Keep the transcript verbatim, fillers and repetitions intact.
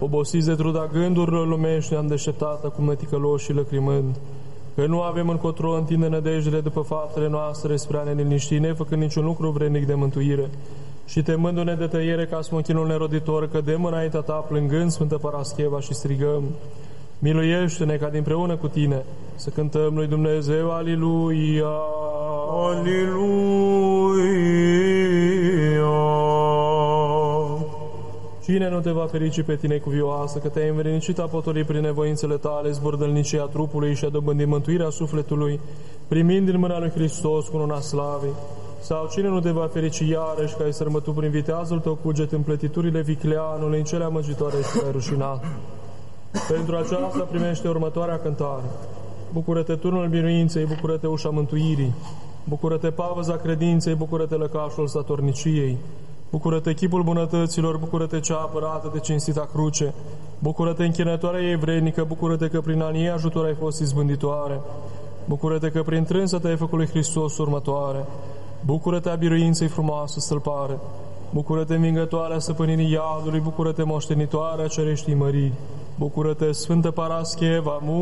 obosiți de truda gândurilor lumești, ne-am deșteptat acum năticăloși și lăcrimând, că nu avem încotro întinde nădejdele după faptele noastre spre a ne liniști, nefăcând niciun lucru vrednic de mântuire. Și temându-ne de tăiere ca smochinul neroditor, cădem înaintea ta plângând, Sfântă Parascheva, și strigăm: miluiește-ne ca dinpreună cu tine să cântăm lui Dumnezeu, Aliluia! Aliluia! Cine nu te va ferici pe tine cuvioasă, că te-ai învrednicit a potolit prin nevoințele tale zburdălnicia trupului și a dobândit mântuirea sufletului, primind din mâna lui Hristos cununa slavei? Sau cine nu te va ferici iarăși, că ai sărmătut prin viteazul tău cuget împletiturile vicleanului în cele amăgitoare și te-ai rușinat? Pentru aceasta primește următoarea cântare: bucură-te turnul biruinței, bucură-te ușa mântuirii, bucură-te pavăza credinței, bucură-te lăcașul statorniciei, bucură-te chipul bunătăților, bucură-te cea apărată de cinstita cruce, bucură-te închinătoarea ei vrednică, bucură-te că prin anii ajutor ai fost izbânditoare, bucură-te că prin trânsă te-ai făcut lui Hristos următoare, bucură-te a biruinței frumoasă stâlpare, bucură-te învingătoarea stăpânirii iadului, bucură-te moștenitoarea cereștii măriri, bucură-te Sfântă Parascheva,